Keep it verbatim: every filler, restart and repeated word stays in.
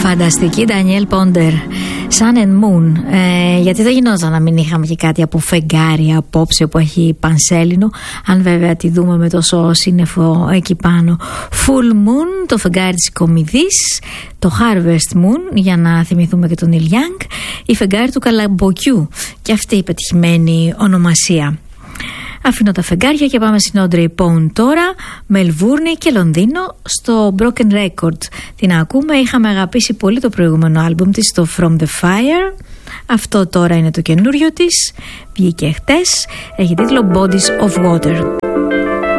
Φανταστική Ντανιέλ Πόντερ, Sun and Moon. ε, Γιατί δεν γινόταν να μην είχαμε και κάτι από φεγγάρι απόψε που έχει πανσέλινο. Αν βέβαια τη δούμε με τόσο σύννεφο εκεί πάνω. Full Moon, το φεγγάρι της Κομιδής. Το Harvest Moon, για να θυμηθούμε και τον Neil Young. Η φεγγάρι του Καλαμποκιού, και αυτή η πετυχημένη ονομασία. Αφήνω τα φεγγάρια και πάμε στην Audrey Hepburn τώρα. Μελβούρνη και Λονδίνο στο Broken Record. Την ακούμε, είχαμε αγαπήσει πολύ το προηγούμενο άλμπουμ της, το From the Fire. Αυτό τώρα είναι το καινούριο της, βγήκε χτες, έχει τίτλο Bodies of Water.